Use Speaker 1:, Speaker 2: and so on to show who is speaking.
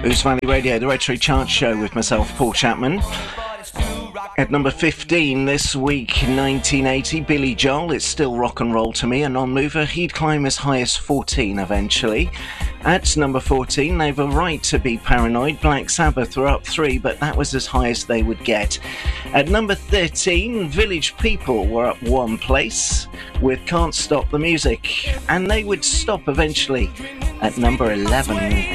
Speaker 1: Ouse Valley Radio, the Retro Chart Show with myself, Paul Chapman. At number 15 this week, 1980, Billy Joel, It's Still Rock and Roll to Me, a non-mover. He'd climb as high as 14 eventually. At number 14, They've a Right to Be Paranoid, Black Sabbath were up 3, but that was as high as they would get. At number 13, Village People were up 1 place with Can't Stop the Music, and they would stop eventually at number 11.